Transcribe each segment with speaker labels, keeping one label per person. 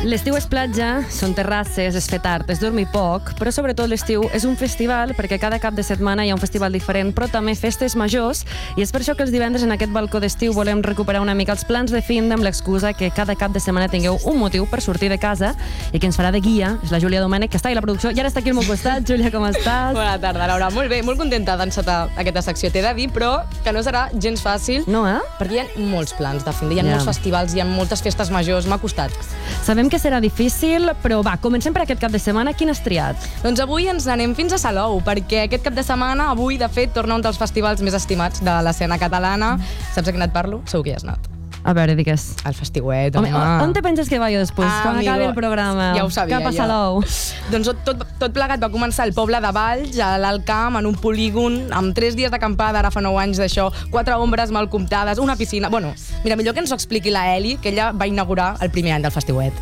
Speaker 1: L'estiu és platja, són terrasses, és fer tard, és dormir poc, però sobretot l'estiu és un festival perquè cada cap de setmana hi ha un festival diferent, però també festes majors, i és per això que els divendres en aquest balcó d'estiu volem recuperar una mica els plans de fin amb l'excusa que cada cap de setmana tingueu un motiu per sortir de casa, i que ens farà de guia és la Júlia Domènech, que està a la producció, i ara està aquí al meu costat. Júlia, com estàs?
Speaker 2: Bona tarda, Laura. Molt bé, molt contenta d'encetar aquesta secció. T'he de dir, però, que no serà gens fàcil.
Speaker 1: No,
Speaker 2: Perquè hi ha molts plans de fin, hi ha molts festivals, hi ha moltes festes majors, m'ha costat.
Speaker 1: Sabem que serà difícil, però va, comencem per aquest cap de setmana. Quin has triat?
Speaker 2: Doncs avui ens n'anem fins a Salou, perquè aquest cap de setmana, avui, de fet, torna un dels festivals més estimats de l'escena catalana. Saps a quin et parlo? Segur que hi has anat.
Speaker 1: A veure, digues.
Speaker 2: El Festiuet, home.
Speaker 1: On te penses que va jo després? Quan acabi el programa?
Speaker 2: Ja ho sabia,
Speaker 1: Cap a Salou.
Speaker 2: Doncs tot plegat va començar al poble de Valls, a l'Alt Camp, en un polígon, amb 3 dies d'acampada, ara fa 9 anys d'això, 4 ombres mal comptades, una piscina... Bueno, mira, millor que ens ho expliqui la Eli, que ella va inaugurar el primer any del Festiuet.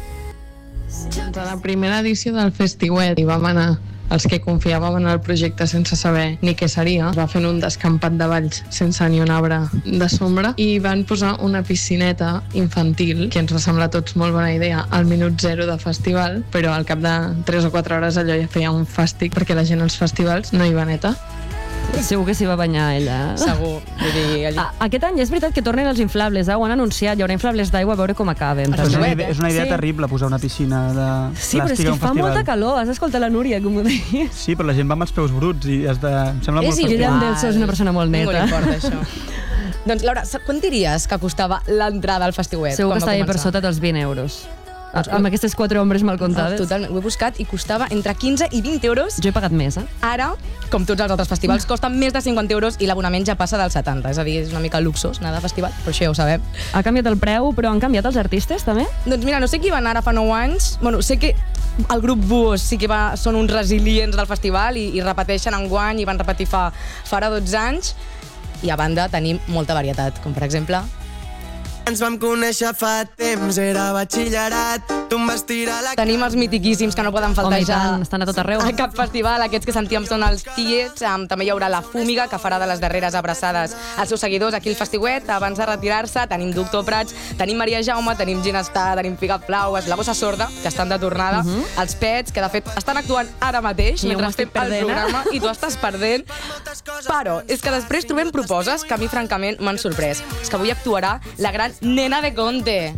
Speaker 3: A la primera edició del Festiuet hi vam anar els que confiàvem en el projecte sense saber ni què seria. Va fent un descampat de Valls sense ni un arbre de sombra i van posar una piscineta infantil, que ens va semblar a tots molt bona idea, al minut 0 de festival, però al cap de 3 o 4 hores allò ja feia un fàstic perquè la gent als festivals no hi va neta.
Speaker 1: Segur que s'hi va banyar ella.
Speaker 2: Segur. Vull dir, allí...
Speaker 1: Aquest any és veritat que tornen els inflables, ho han anunciat, hi haurà inflables d'aigua, a veure com acaben.
Speaker 4: És una idea terrible, posar una piscina de
Speaker 1: Sí, però és que fa molta calor, has d'escoltar la Núria, com ho deia.
Speaker 4: Sí, però la gent va amb els peus bruts i has de... Em sembla molt
Speaker 1: festival. Guillem Delso és una persona molt neta.
Speaker 2: Ningú li importa, això. Doncs, Laura, quan diries que costava l'entrada al Festiuet?
Speaker 1: Segur que estava per sota dels 20 euros. Amb aquestes 4 ombres mal comptades.
Speaker 2: Totalment, ho he buscat i costava entre 15 i 20 euros.
Speaker 1: Jo he pagat més,
Speaker 2: Ara, com tots els altres festivals, costa més de 50 euros i l'abonament ja passa dels 70. És a dir, és una mica luxós anar de festival, però això ja ho sabem.
Speaker 1: Ha canviat el preu, però han canviat els artistes, també?
Speaker 2: Doncs mira, no sé qui va anar ara fa 9 anys. Bueno, sé que el grup Buos sí que són uns resilients del festival i repeteixen enguany i van repetir fa ara 12 anys. I a banda tenim molta varietat, com per exemple...
Speaker 5: Ens vam conèixer fa temps, era batxillerat, tu em vas tirar la...
Speaker 2: Tenim els mitiquíssims que no poden faltar
Speaker 1: estan a tot arreu.
Speaker 2: A cap festival, aquests que sentíem són els Tiets, també hi haurà la Fúmiga, que farà de les darreres abraçades als seus seguidors aquí al Festiuet, abans de retirar-se. Tenim Doctor Prats, tenim Maria Jaume, tenim Ginestar, tenim Figa Flaues, la Bossa Sorda, que estan de tornada, els Pets, que de fet estan actuant ara mateix, mentre estem al programa, i tu estàs perdent. Però és que després trobem proposes que a mi, francament, m'han sorprès. És que avui actuarà la gran Nena de Conte.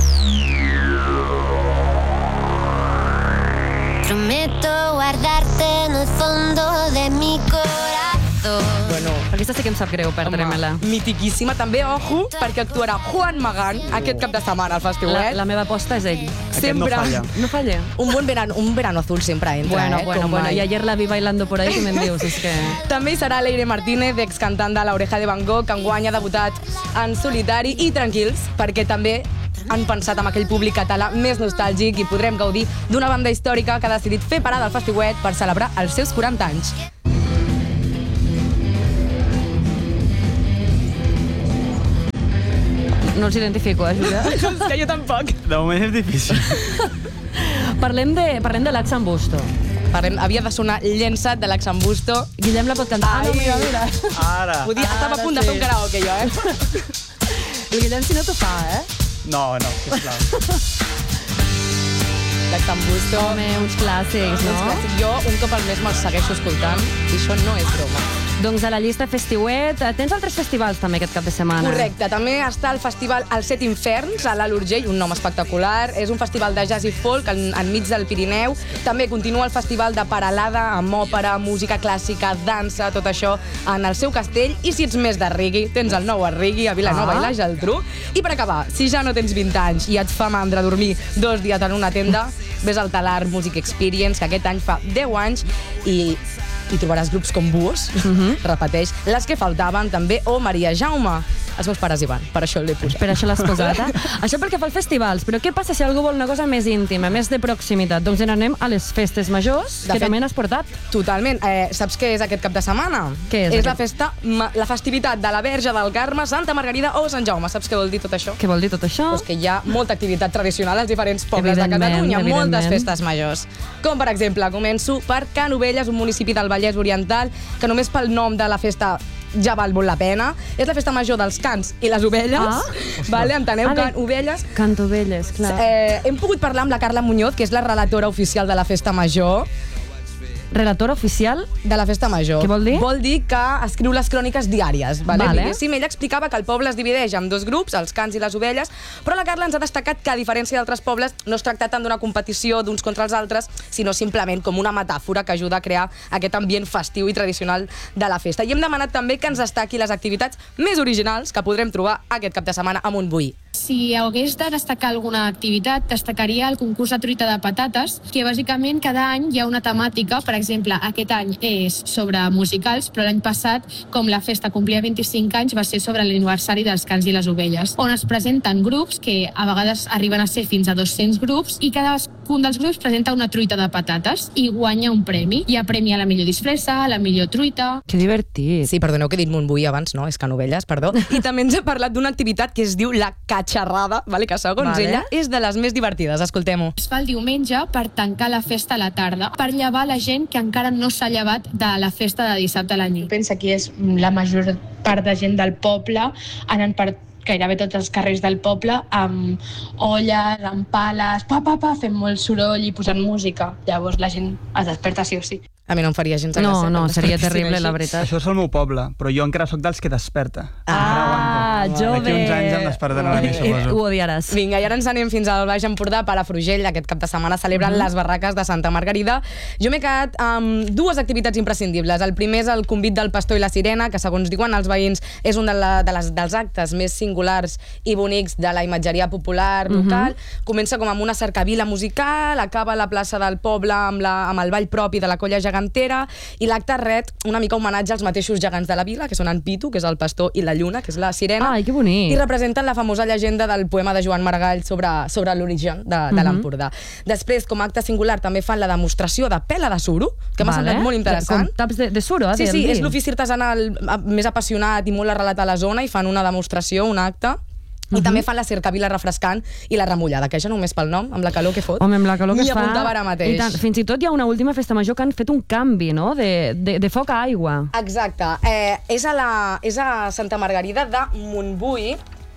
Speaker 6: Prometo guardarte en el fondo de mi corazón.
Speaker 2: Bueno,
Speaker 1: aquesta sí que em sap greu perdre-me-la.
Speaker 2: Mitiquíssima. També, ojo, perquè actuarà Juan Magán aquest cap de setmana al Festiuet.
Speaker 1: La meva aposta és ell.
Speaker 2: Sempre.
Speaker 1: No falla.
Speaker 2: Un verano azul sempre entra,
Speaker 1: Bueno. I ayer la vi bailando por ahí, que me'n dius, és que...
Speaker 2: També hi serà Leire Martínez, excantant de l'Oreja de Van Gogh, que enguany ha debutat en solitari, i tranquils, perquè també han pensat en aquell públic català més nostàlgic i podrem gaudir d'una banda històrica que ha decidit fer parada al Festiuet per celebrar els seus 40 anys.
Speaker 1: No els identifico, Júlia?
Speaker 2: És que jo tampoc.
Speaker 4: De moment és difícil.
Speaker 1: Parlem de l'Axambusto.
Speaker 2: Havia de sonar Llença't de l'Axambusto.
Speaker 1: Guillem la pot cantar.
Speaker 2: No, mira.
Speaker 4: Ara.
Speaker 2: Estava a punt de fer un karaoke, jo,
Speaker 1: El Guillem si no t'ho fa,
Speaker 4: No, sisplau.
Speaker 2: L'Axambusto.
Speaker 1: Home, uns clàssics, no?
Speaker 2: Jo un cop al mes me'ls segueixo escoltant i això no és broma.
Speaker 1: Doncs a la llista Festiuet tens altres festivals també aquest cap de setmana.
Speaker 2: Correcte, també està el festival Els Set Inferns a l'Alt Urgell, un nom espectacular. És un festival de jazz i folk enmig del Pirineu. També continua el festival de Peralada amb òpera, música clàssica, dansa, tot això en el seu castell. I si ets més de reggae, tens el nou Reggae a Vilanova i la Geltrú. I per acabar, si ja no tens 20 anys i et fa mandra dormir 2 dies en una tenda, ves al Talar Music Experience, que aquest any fa 10 anys i trobaràs grups com Buos, repeteix, les que faltaven també, o Maria Jaume. Els meus pares hi van, per això l'he posat.
Speaker 1: Per això l'has posat, Això perquè fa els festivals, però què passa si algú vol una cosa més íntima, més de proximitat? Doncs anem a les festes majors, que també n'has portat.
Speaker 2: Totalment. Saps què és aquest cap de setmana?
Speaker 1: Què és?
Speaker 2: És la festivitat de la Verge del Carme, Santa Margarida o Sant Jaume. Saps què vol dir tot això?
Speaker 1: Què vol dir tot això?
Speaker 2: Doncs que hi ha molta activitat tradicional als diferents pobles de Catalunya, moltes festes majors. Com, per exemple, començo per Canovelles, un municipi del Vallès Oriental, que només pel nom de la festa ja val molt la pena. És la festa major dels cans i les ovelles. Vale? Enteneu? Ovelles.
Speaker 1: Cantovelles, clar.
Speaker 2: Hem pogut parlar amb la Carla Muñoz, que és la relatora oficial de la festa major.
Speaker 1: Relatora oficial?
Speaker 2: De la festa major.
Speaker 1: Què vol dir?
Speaker 2: Vol dir que escriu les cròniques diàries. Vale?
Speaker 1: Vale.
Speaker 2: Ella explicava que el poble es divideix en dos grups, els cans i les ovelles, però la Carla ens ha destacat que, a diferència d'altres pobles, no es tracta tant d'una competició d'uns contra els altres, sinó simplement com una metàfora que ajuda a crear aquest ambient festiu i tradicional de la festa. I hem demanat també que ens destaqui les activitats més originals que podrem trobar aquest cap de setmana a Montbui.
Speaker 7: Si hagués de destacar alguna activitat, destacaria el concurs de truita de patates, que bàsicament cada any hi ha una temàtica. Per exemple, aquest any és sobre musicals, però l'any passat, com la festa complia 25 anys, va ser sobre l'aniversari dels cans i les ovelles, on es presenten grups que a vegades arriben a ser fins a 200 grups i cadascun dels grups presenta una truita de patates i guanya un premi. Hi ha premi a la millor disfressa, a la millor truita...
Speaker 1: Que divertit.
Speaker 2: Sí, perdoneu que he dit Montbui abans, no? És Canovelles, perdó. I també ens ha parlat d'una activitat que es diu la catxarrada, que segons ella és de les més divertides. Escoltem-ho.
Speaker 7: Es fa el diumenge per tancar la festa a la tarda, per llevar la gent que encara no s'ha llevat de la festa de dissabte a la nit.
Speaker 8: Pensa que és la major part de gent del poble anant per gairebé tots els carrers del poble amb olles, amb pales, fent molt soroll i posant música. Llavors la gent es desperta sí o sí.
Speaker 2: A mi no em faria gens de gràcia.
Speaker 1: No, seria terrible, la veritat.
Speaker 4: Això és el meu poble, però jo encara sóc dels que desperta.
Speaker 1: Jove!
Speaker 4: D'aquí uns anys em despertarà a mi, suposo.
Speaker 1: Ho odiaràs.
Speaker 2: Vinga, i ara ens anem fins al Baix Empordà, Palafrugell. Aquest cap de setmana celebren les barraques de Santa Margarida. Jo m'he quedat amb dues activitats imprescindibles. El primer és el convit del pastor i la sirena, que segons diuen els veïns és un dels actes més singulars i bonics de la imatgeria popular local. Comença com amb una cercavila musical, acaba a la plaça del poble amb el ball propi de la colla gegantera, i l'acte ret una mica homenatge als mateixos gegants de la vila, que són en Pitu, que és el pastor, i la Lluna, que és la sirena.
Speaker 1: Ai, que bonic.
Speaker 2: I representen la famosa llegenda del poema de Joan Maragall sobre l'origen de l'Empordà. Després, com a acte singular, també fan la demostració de pela de suro, que m'ha semblat molt interessant.
Speaker 1: Com taps de suro,
Speaker 2: Sí, és l'ofici artesanal més apassionat i molt arrelat a la zona, i fan una demostració, un acte. I també fan la cercavila refrescant i la remullada, que ja només pel nom, amb la calor que fot.
Speaker 1: Home, amb la calor que fa...
Speaker 2: M'hi apuntava ara mateix.
Speaker 1: I tant. Fins i tot hi ha una última festa major que han fet un canvi, no?, de foc a aigua.
Speaker 2: Exacte. És a Santa Margarida de Montbui,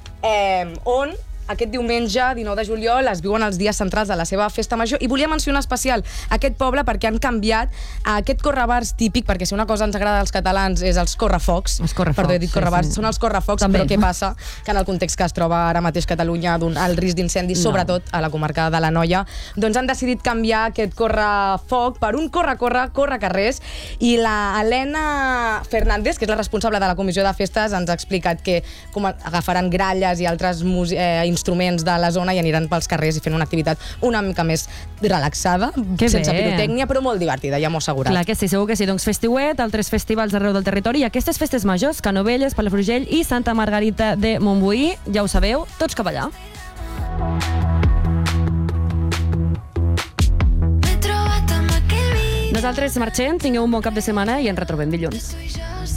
Speaker 2: on aquest diumenge, 19 de juliol, es viuen els dies centrals de la seva festa major, i volia mencionar especial aquest poble perquè han canviat aquest correbars típic, perquè si una cosa ens agrada als catalans és els correfocs. Perdó, he dit correbars, són els correfocs, però què passa? Que en el context que es troba ara mateix Catalunya, el risc d'incendi, sobretot a la comarca de l'Anoia, doncs han decidit canviar aquest correfoc per un corre-carrers, i la Helena Fernández, que és la responsable de la comissió de festes, ens ha explicat que agafaran gralles i altres instruments de la zona i aniran pels carrers i fent una activitat una mica més relaxada, sense pirotècnia, però molt divertida, ja m'ho he assegurat.
Speaker 1: Clar que sí, segur que sí. Doncs festiuet, altres festivals arreu del territori, i aquestes festes majors, Canovelles, Palafrugell i Santa Margarida de Montbui, ja ho sabeu, tots cap allà. Nosaltres marxem, tingueu un bon cap de setmana i ens retrobem dilluns.